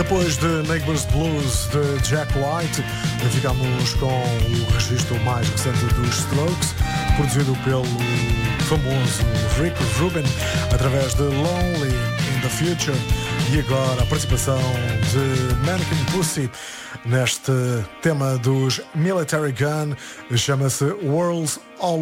Depois de Neighbours Blues de Jack White, ficamos com o registro mais recente dos Strokes, produzido pelo famoso Rick Rubin, através de Lonely in the Future, e agora a participação de Mannequin Pussy neste tema dos Military Gun, chama-se World's All